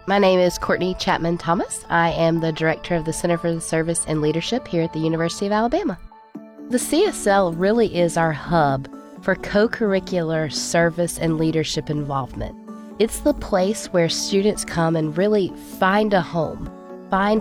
My name is Courtney Chapman Thomas. I am the director of the Center for the Service and Leadership here at the University of Alabama. The CSL really is our hub for co-curricular service and leadership involvement. It's the place where students come and really find a home, find